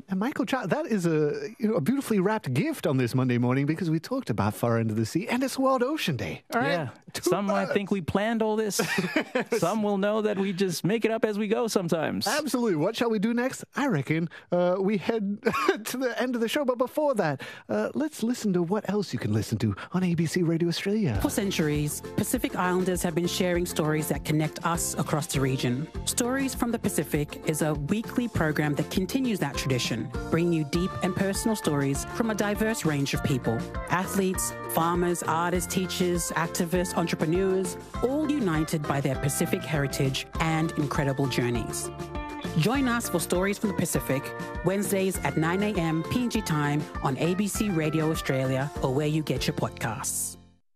And Michael Chow, that is a beautifully wrapped gift on this Monday morning because we talked about Far End of the Sea and it's World Ocean Day. All right? Yeah. Some might think we planned all this. Some will know that we just make it up as we go sometimes. Absolutely. What shall we do next? I reckon we head to the end of the show. But before that, let's listen to what else you can listen to on ABC Radio Australia. For centuries, Pacific Islanders have been sharing stories that connect us across the region. Stories from the Pacific is a weekly program that continues that tradition, bringing you deep and personal stories from a diverse range of people. Athletes, farmers, artists, teachers, activists, entrepreneurs, all united by their Pacific heritage and incredible journeys. Join us for Stories from the Pacific, Wednesdays at 9 a.m. PNG time on ABC Radio Australia or where you get your podcasts.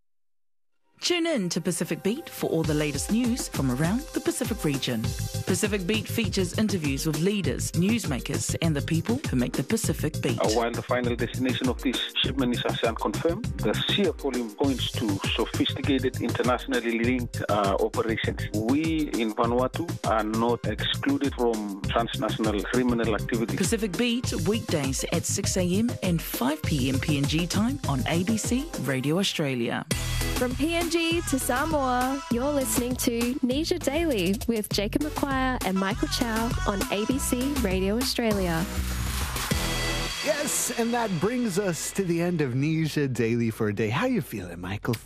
Tune in to Pacific Beat for all the latest news from around the Pacific region. Pacific Beat features interviews with leaders, newsmakers, and the people who make the Pacific beat. While the final destination of this shipment is ASEAN confirmed, the sheer volume points to sophisticated, internationally linked operations. We in Vanuatu are not excluded from transnational criminal activity. Pacific Beat, weekdays at 6 a.m. and 5 p.m. PNG time on ABC Radio Australia. From PNG to Samoa, you're listening to Nija Daily with Jacob McQuire and Michael Chow on ABC Radio Australia. Yes, and that brings us to the end of Nija Daily for a day. How you feeling, Michael?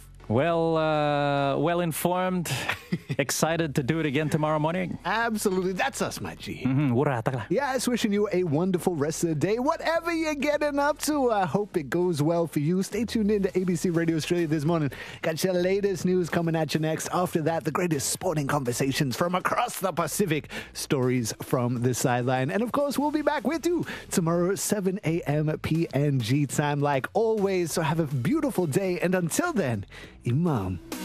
Well informed, excited to do it again tomorrow morning. Absolutely. That's us, my G. Mm-hmm. Yes, wishing you a wonderful rest of the day. Whatever you're getting up to, I hope it goes well for you. Stay tuned in to ABC Radio Australia this morning. Got your latest news coming at you next. After that, the greatest sporting conversations from across the Pacific. Stories from the sideline. And of course, we'll be back with you tomorrow, 7 a.m. PNG time, like always. So have a beautiful day. And until then, Imam.